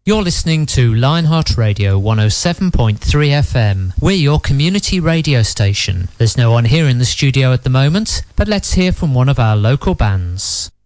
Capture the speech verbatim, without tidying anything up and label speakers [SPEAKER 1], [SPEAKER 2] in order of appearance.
[SPEAKER 1] You're listening to Lionheart Radio one oh seven point three F M. We're your community radio station. There's no one here in the studio at the moment, but let's hear from one of our local bands.